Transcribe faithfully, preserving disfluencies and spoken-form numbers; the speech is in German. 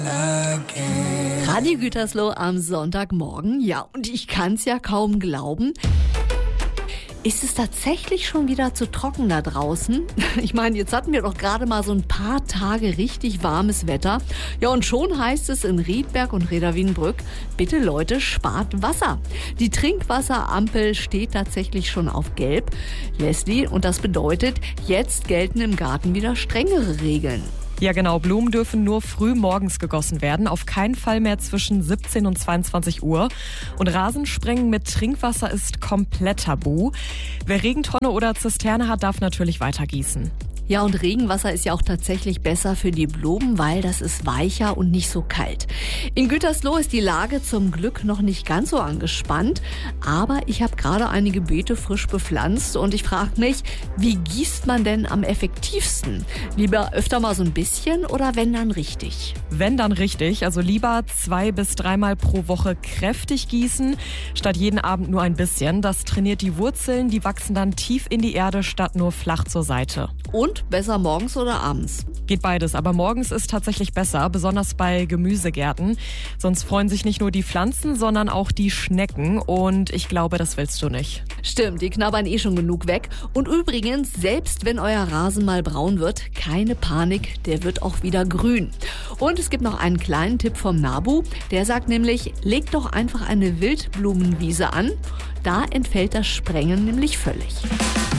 Radio Gütersloh am Sonntagmorgen. Ja, und ich kann's ja kaum glauben. Ist es tatsächlich schon wieder zu trocken da draußen? Ich meine, jetzt hatten wir doch gerade mal so ein paar Tage richtig warmes Wetter. Ja, und schon heißt es in Riedberg und Reda Wiedenbrück, bitte Leute, spart Wasser. Die Trinkwasserampel steht tatsächlich schon auf Gelb. Leslie, und das bedeutet, jetzt gelten im Garten wieder strengere Regeln. Ja genau, Blumen dürfen nur früh morgens gegossen werden, auf keinen Fall mehr zwischen siebzehn und zweiundzwanzig Uhr. Und Rasensprengen mit Trinkwasser ist komplett tabu. Wer Regentonne oder Zisterne hat, darf natürlich weiter gießen. Ja, und Regenwasser ist ja auch tatsächlich besser für die Blumen, weil das ist weicher und nicht so kalt. In Gütersloh ist die Lage zum Glück noch nicht ganz so angespannt, aber ich habe gerade einige Beete frisch bepflanzt und ich frage mich, wie gießt man denn am effektivsten? Lieber öfter mal so ein bisschen oder wenn dann richtig? Wenn dann richtig, also lieber zwei bis dreimal pro Woche kräftig gießen, statt jeden Abend nur ein bisschen. Das trainiert die Wurzeln, die wachsen dann tief in die Erde statt nur flach zur Seite. Und besser morgens oder abends? Geht beides, aber morgens ist tatsächlich besser, besonders bei Gemüsegärten. Sonst freuen sich nicht nur die Pflanzen, sondern auch die Schnecken und ich glaube, das willst du nicht. Stimmt, die knabbern eh schon genug weg. Und übrigens, selbst wenn euer Rasen mal braun wird, keine Panik, der wird auch wieder grün. Und es gibt noch einen kleinen Tipp vom Nabu, der sagt nämlich, legt doch einfach eine Wildblumenwiese an, da entfällt das Sprengen nämlich völlig.